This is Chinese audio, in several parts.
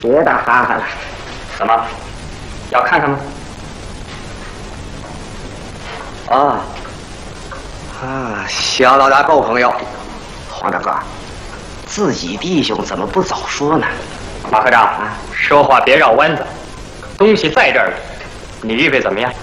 别打哈哈了。 怎么？要看看吗？ 小老大够朋友。黄大哥，自己弟兄怎么不早说呢？ 马科长，说话别绕弯子，东西在这儿了，你预备怎么样？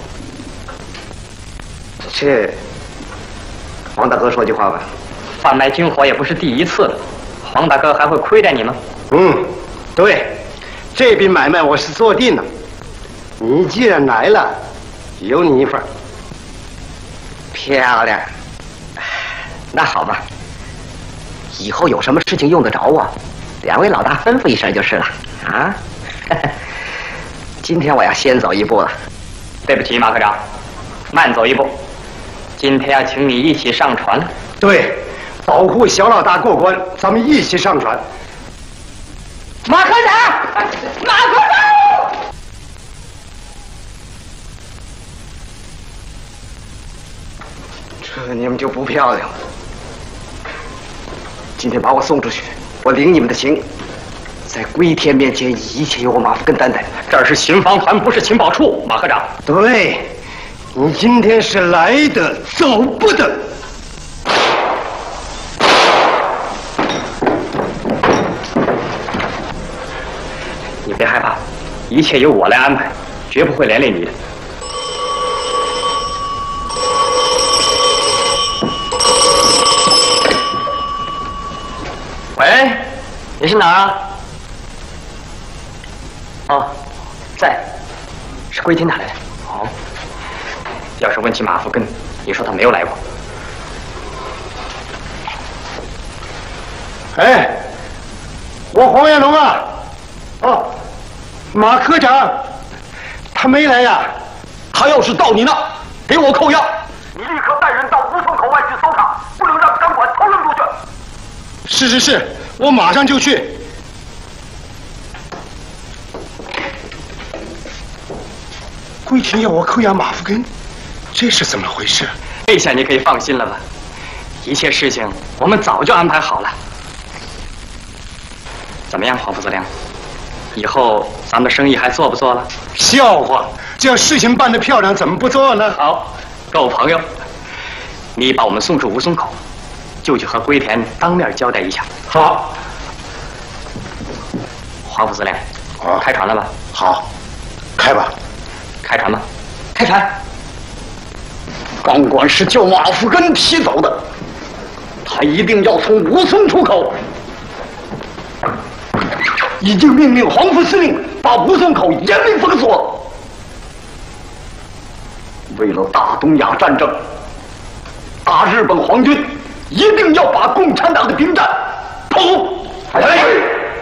这，黄大哥说句话吧。 贩卖军火也不是第一次了，黄大哥还会亏待你吗？ 对，这笔买卖我是做定了。你既然来了，有你一份。 漂亮。那好吧，以后有什么事情用得着我，两位老大吩咐一声就是了啊。今天我要先走一步了。 对不起，马科长，慢走一步。今天要请你一起上船。 对，保护小老大过关，咱们一起上船。 马科长，马科长，这你们就不漂亮了。今天把我送出去，我领你们的情，在归天面前，一切由我马夫根担待。 这儿是巡防团，不是情报处，马科长。 对，你今天是来的，走不得。 你别害怕，一切由我来安排，绝不会连累你的。喂，你是哪儿啊？哦，在，是归天打来的。哦，要是问起马福根，你说他没有来过。 哎，我黄彦龙啊，马科长，他没来呀。 他要是到你那，给我扣押，你立刻带人到吴淞口外去搜查，不能让商馆偷运出去。 是，我马上就去。归天要我扣押马福根，这是怎么回事？ 这下你可以放心了吧？一切事情我们早就安排好了。怎么样，黄副司令？以后咱们生意还做不做了？ 笑话！这样事情办得漂亮，怎么不做呢？ 好，够朋友。你把我们送出吴淞口，就去和归田当面交代一下。 好。 黄副司令，开船了吧？ 好，开吧。 开船吧。开船。 钢管是叫马福根提走的，他一定要从吴淞出口。已经命令黄副司令把吴淞口严令封锁。为了大东亚战争，大日本皇军一定要把共产党的兵站破。